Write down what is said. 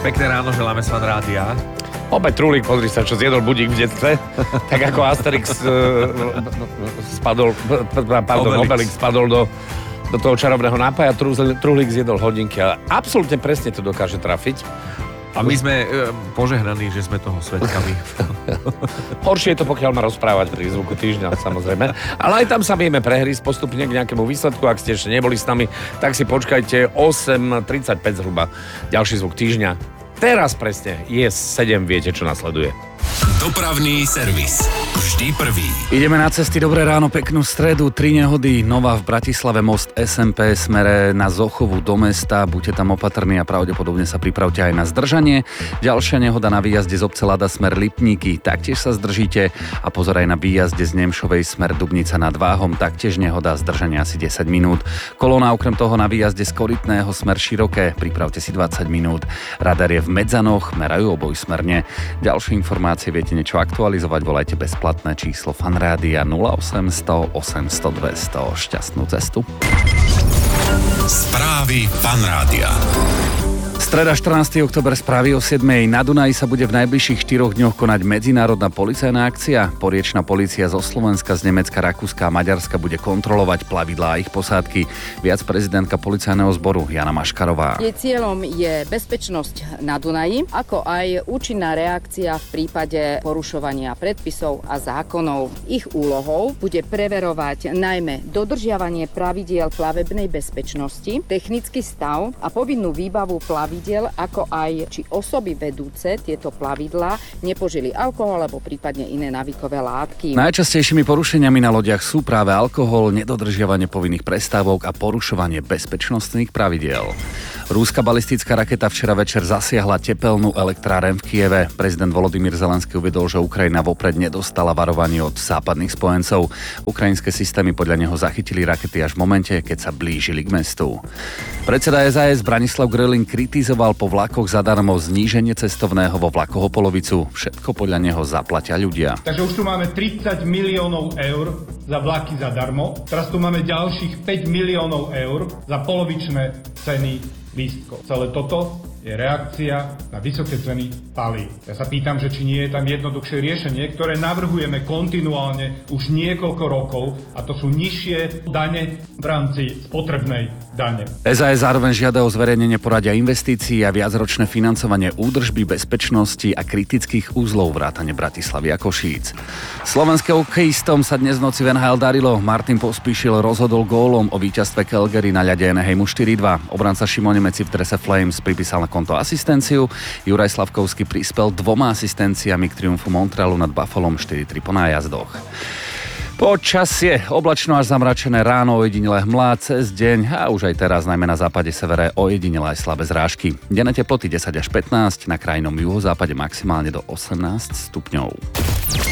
Pekné ráno, želáme z Fan Rádia. Opäť Trulík, pozri sa, čo zjedol budík v detstve. Tak ako Asterix Obelix spadol do toho čarovného nápaja, Trulík zjedol hodinky. Ale absolútne presne to dokáže trafiť. A my sme požehnaní, že sme toho svedkami. Horšie je to, pokiaľ má rozprávať pri zvuku týždňa, samozrejme. Ale aj tam sa vieme prehrísť postupne k nejakému výsledku. Ak ste ešte neboli s nami, tak si počkajte 8:35 zhruba. Ďalší zvuk týždňa. Teraz presne je 7, viete, čo nasleduje. Dopravný servis. Vždy prvý. Ideme na cesty. Dobré ráno, peknú stredu. 3 nehody. Nová v Bratislave, most SMP smere na Zochovu do mesta. Buďte tam opatrní a pravdepodobne sa pripravte aj na zdržanie. Ďalšia nehoda na výjazde z obce Lada smer Lipníky. Taktiež sa zdržíte a pozor aj na výjazde z Nemšovej smer Dubnica nad Váhom. Taktiež nehoda, zdržanie asi 10 minút. Kolóna okrem toho na výjazde z Korytného smer Široké. Pripravte si 20 minút. Radar je v Medzanoch, merajú obojsmerne. Ďalšie informácie viete niečo aktualizovať, volajte bezplatné číslo Fan Rádia 0800 800 200. Šťastnú cestu. Správy Fan Rádia. Streda 14. október, správy o 7. Na Dunaji sa bude v najbližších 4 dňoch konať medzinárodná policajná akcia. Poriečna polícia zo Slovenska, z Nemecka, Rakúska a Maďarska bude kontrolovať plavidlá a ich posádky. Viac prezidentka policajného zboru Jana Maškarová. Jej cieľom je bezpečnosť na Dunaji, ako aj účinná reakcia v prípade porušovania predpisov a zákonov. Ich úlohou bude preverovať najmä dodržiavanie pravidiel plavebnej bezpečnosti, technický stav a povinnú výbavu plavidel, ako aj či osoby vedúce tieto plavidlá nepožili alkohol alebo prípadne iné návykové látky. Najčastejšími porušeniami na lodiach sú práve alkohol, nedodržiavanie povinných prestávok a porušovanie bezpečnostných pravidiel. Rúska balistická raketa včera večer zasiahla tepelnú elektráreň v Kieve. Prezident Volodymyr Zelenský uvedol, že Ukrajina vopred nedostala varovanie od západných spojencov. Ukrajinské systémy podľa neho zachytili rakety až v momente, keď sa blížili k mestu. Predseda SAS Branislav Gröling kritizoval po vlakoch zadarmo zníženie cestovného vo vlakoch o polovicu. Všetko podľa neho zaplatia ľudia. Takže už tu máme 30 miliónov eur za vlaky zadarmo. Teraz tu máme ďalších 5 miliónov eur za polovičné ceny lístkov. Celé toto je reakcia na vysoké ceny palív. Ja sa pýtam, že či nie je tam jednoduchšie riešenie, ktoré navrhujeme kontinuálne už niekoľko rokov, a to sú nižšie dane v rámci spotrebnej dane. SAS zároveň žiada o zverejnenie poradia investícií a viacročné financovanie údržby, bezpečnosti a kritických úzlov vrátane Bratislavy a Košíc. Slovenským hokejistom sa dnes v noci v NHL darilo. Martin Pospíšil rozhodol gólom o víťazstve Calgary na ľade Anaheimu 4-2. Obranca Šimon Nemeci v drese Flames pripísal na konto asistenciu. Juraj Slavkovský prispel 2 asistenciami k triumfu Montrealu nad Buffalom 4-3 po nájazdoch. Počasie oblačno až zamračené, ráno ojedinelé hmlá, cez deň a už aj teraz najmä na západe severe ojedinelé aj slabé zrážky. Denné teploty 10 až 15, na krajnom juhozápade maximálne do 18 stupňov.